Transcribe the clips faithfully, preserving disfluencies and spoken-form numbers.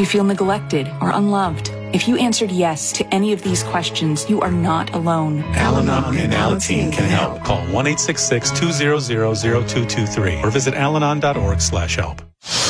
Do you feel neglected or unloved? If you answered yes to any of these questions, you are not alone. Al-Anon and Alateen can help. Call one eight six six, two zero zero, zero two two three or visit alanon.org slash help.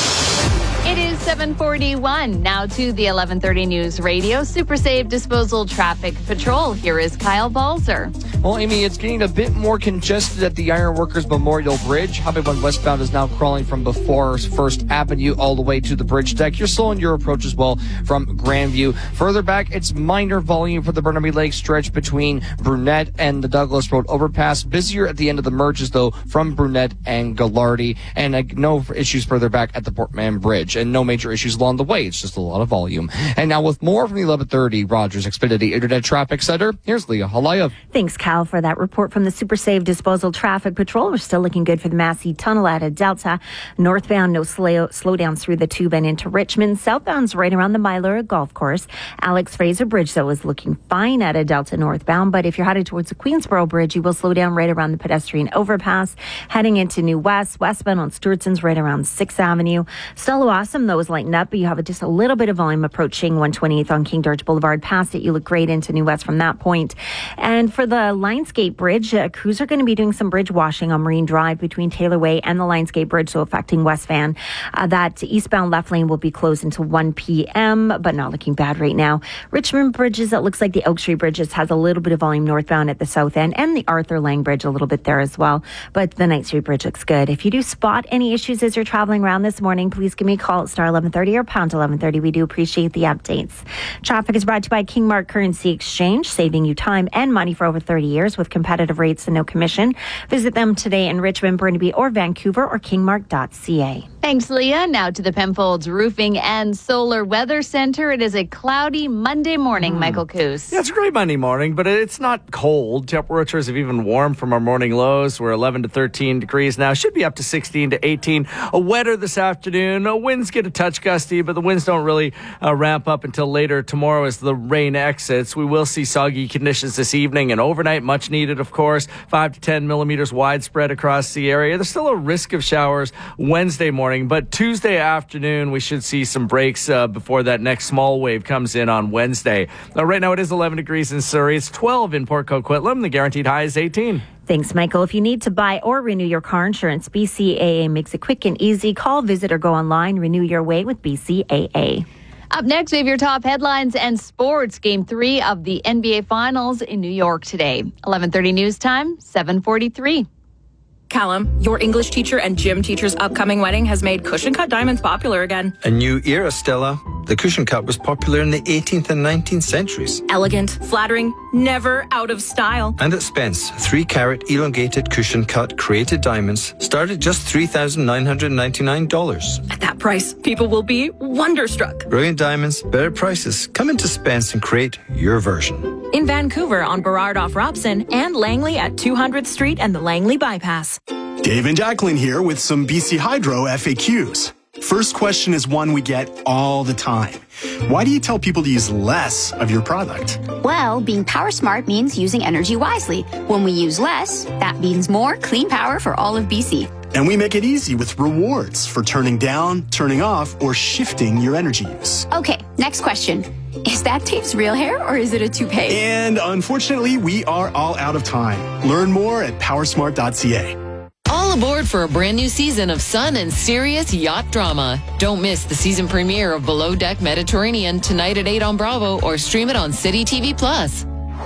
It is seven forty-one. Now to the eleven thirty News Radio Super Save Disposal Traffic Patrol. Here is Kyle Balzer. Well, Amy, it's getting a bit more congested at the Ironworkers Memorial Bridge. Highway one westbound is now crawling from before First Avenue all the way to the bridge deck. You're slowing your approach as well from Grandview. Further back, it's minor volume for the Burnaby Lake stretch between Brunette and the Douglas Road overpass. Busier at the end of the merges, though, from Brunette and Gallardi. And uh, no issues further back at the Portman Bridge. And no major issues along the way. It's just a lot of volume. And now with more from the eleven thirty Rogers Xfinity Internet Traffic Center, here's Leah Halaya. Thanks, Cal, for that report from the Super Save Disposal Traffic Patrol. We're still looking good for the Massey Tunnel at a Delta. Northbound, no slow, slow down through the tube and into Richmond. Southbound's right around the Myler Golf Course. Alex Fraser Bridge, though, is looking fine at a Delta northbound. But if you're headed towards the Queensboro Bridge, you will slow down right around the pedestrian overpass. Heading into New West, westbound on Stewartson's right around sixth Avenue. Still awesome, though, is lighting up, but you have just a little bit of volume approaching one twenty-eighth on King George Boulevard. Past it, you look great into New West from that point. And for the Lionsgate Bridge, uh, crews are going to be doing some bridge washing on Marine Drive between Taylor Way and the Lionsgate Bridge, so affecting West Van. Uh, that eastbound left lane will be closed until one p.m., but not looking bad right now. Richmond Bridges, it looks like the Oak Street Bridges has a little bit of volume northbound at the south end, and the Arthur Lang Bridge a little bit there as well, but the Ninth Street Bridge looks good. If you do spot any issues as you're traveling around this morning, please give me a call at star eleven thirty or pound eleven thirty. We do appreciate the updates. Traffic is brought to you by Kingmark Currency Exchange, saving you time and money for over thirty years with competitive rates and no commission. Visit them today in Richmond, Burnaby, or Vancouver, or kingmark dot c a. Thanks, Leah. Now to the Penfolds Roofing and Solar Weather Center. It is a cloudy Monday morning, mm. Michael Coos. Yeah, it's a great Monday morning, but it's not cold. Temperatures have even warmed from our morning lows. We're eleven to thirteen degrees now. Should be up to sixteen to eighteen. A wetter this afternoon. Uh, winds get a touch gusty, but the winds don't really uh, ramp up until later tomorrow as the rain exits. We will see soggy conditions this evening and overnight, much needed, of course. five to ten millimeters widespread across the area. There's still a risk of showers Wednesday morning, but Tuesday afternoon we should see some breaks uh, before that next small wave comes in on Wednesday. Uh, right now it is eleven degrees in Surrey. It's twelve in Port Coquitlam. The guaranteed high is eighteen. Thanks, Michael. If you need to buy or renew your car insurance, B C A A makes it quick and easy. Call, visit, or go online. Renew your way with B C A A. Up next, we have your top headlines and sports. Game three of the N B A Finals in New York today. eleven thirty news time, seven forty-three. Callum, your English teacher and gym teacher's upcoming wedding has made cushion cut diamonds popular again. A new era, Stella. The cushion cut was popular in the eighteenth and nineteenth centuries. Elegant, flattering, never out of style. And at Spence, three carat elongated cushion cut created diamonds start at just three thousand nine hundred ninety-nine dollars. At that price, people will be wonderstruck. Brilliant diamonds, better prices. Come into Spence and create your version. In Vancouver on Burrard off Robson and Langley at two hundredth Street and the Langley Bypass. Dave and Jacqueline here with some B C Hydro F A Qs. First question is one we get all the time. Why do you tell people to use less of your product? Well, being power smart means using energy wisely. When we use less, that means more clean power for all of B C. And we make it easy with rewards for turning down, turning off, or shifting your energy use. Okay, next question. Is that Dave's real hair or is it a toupee? And unfortunately, we are all out of time. Learn more at power smart dot c a. All aboard for a brand new season of fun and serious yacht drama. Don't miss the season premiere of Below Deck Mediterranean tonight at eight on Bravo or stream it on City T V Plus.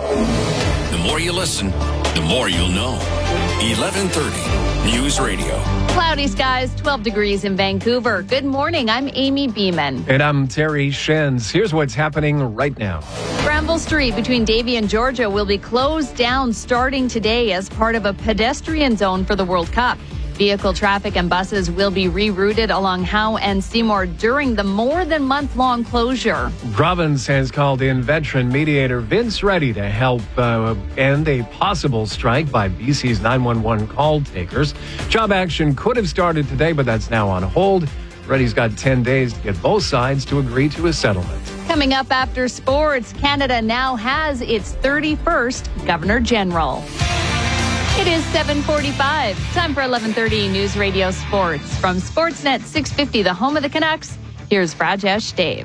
The more you listen, the more you'll know. eleven thirty News Radio. Cloudy skies, twelve degrees in Vancouver. Good morning. I'm Amy Beeman. And I'm Terry Shens. Here's what's happening right now. Granville Street between Davie and Georgia will be closed down starting today as part of a pedestrian zone for the World Cup. Vehicle traffic and buses will be rerouted along Howe and Seymour during the more than month-long closure. Province has called in veteran mediator Vince Reddy to help uh, end a possible strike by B C's nine one one call takers. Job action could have started today, but that's now on hold. Reddy's got ten days to get both sides to agree to a settlement. Coming up after sports, Canada now has its thirty-first Governor General. It is seven forty-five. Time for eleven thirty News Radio Sports. From Sportsnet six fifty, the home of the Canucks, here's Rajesh Dave.